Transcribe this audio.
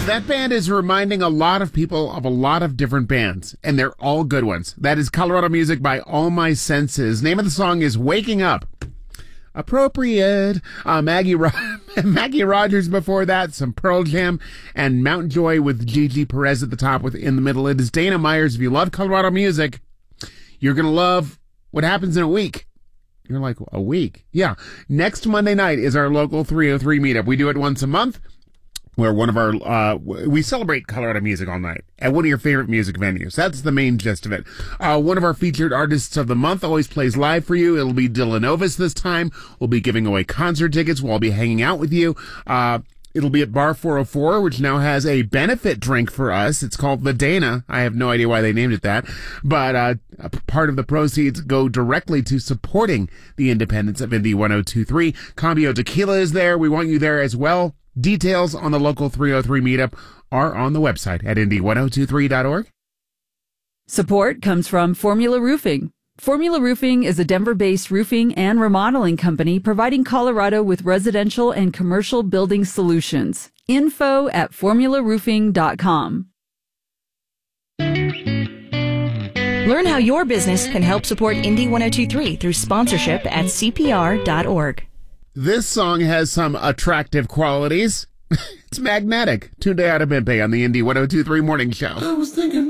That band is reminding a lot of people of a lot of different bands, and they're all good ones. That is Colorado Music by All My Senses. Name of the song is Waking Up. Appropriate. Maggie Rogers before that, some Pearl Jam, and Mount Joy with Gigi Perez at the top with In the Middle. It is Dana Myers. If you love Colorado music, you're going to love what happens in a week. You're like, a week? Yeah. Next Monday night is our local 303 meetup. We do it once a month. Where one of our, we celebrate Colorado music all night at one of your favorite music venues. That's the main gist of it. One of our featured artists of the month always plays live for you. It'll be Dylan Ovis this time. We'll be giving away concert tickets. We'll all be hanging out with you. It'll be at Bar 404, which now has a benefit drink for us. It's called the Dana. I have no idea why they named it that. But a part of the proceeds go directly to supporting the independence of Indy 102.3. Cambio Tequila is there. We want you there as well. Details on the local 303 meetup are on the website at indy1023.org. Support comes from Formula Roofing. Formula Roofing is a Denver-based roofing and remodeling company providing Colorado with residential and commercial building solutions. Info at formularoofing.com. Learn how your business can help support Indy 102.3 through sponsorship at CPR.org. This song has some attractive qualities. It's magnetic. Tunde Adebimpe on the Indy 102.3 Morning Show. I was thinking